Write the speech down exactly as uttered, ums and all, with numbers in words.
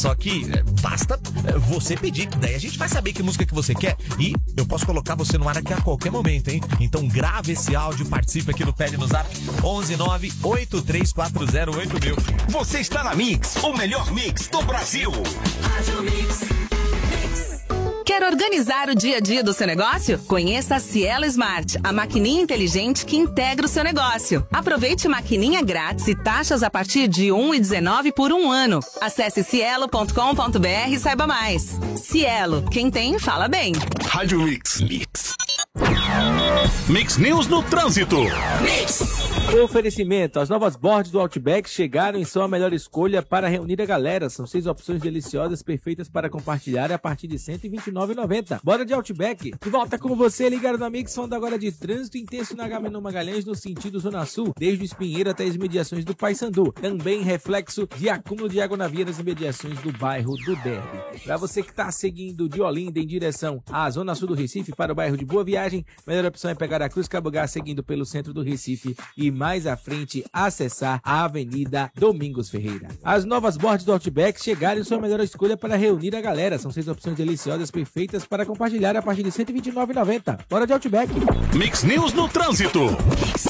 Só que é, basta é, você pedir, daí a gente vai saber que música que você quer e eu posso colocar você no ar aqui a qualquer momento, hein? Então grave esse áudio, participe aqui no Pede no Zap onze nove oito três quatro zero oito mil. Você está na Mix, o melhor mix do Brasil. Rádio Mix. Quer organizar o dia a dia do seu negócio? Conheça a Cielo Smart, a maquininha inteligente que integra o seu negócio. Aproveite maquininha grátis e taxas a partir de um real e dezenove centavos por um ano. Acesse cielo ponto com ponto br e saiba mais. Cielo, quem tem, fala bem. Rádio Mix. Mix. Mix News no trânsito. Mix. Oferecimento. As novas boards do Outback chegaram e são a melhor escolha para reunir a galera. São seis opções deliciosas, perfeitas para compartilhar a partir de cento e vinte e nove reais e noventa centavos. Bora de Outback. De volta com você, ligado na Mix, falando agora de trânsito intenso na Agamenon Magalhães, no sentido Zona Sul, desde o Espinheiro até as imediações do Paissandu. Também reflexo de acúmulo de água na via nas imediações do bairro do Derby. Para você que está seguindo de Olinda em direção à Zona Sul do Recife para o bairro de Boa Viagem, a melhor opção é pegar a Cruz Cabugá seguindo pelo centro do Recife e mais à frente acessar a Avenida Domingos Ferreira. As novas boards do Outback chegaram e são a melhor escolha para reunir a galera. São seis opções deliciosas, perfeitas para compartilhar a partir de cento e vinte e nove reais e noventa centavos. Bora de Outback. Mix News no trânsito. Mix.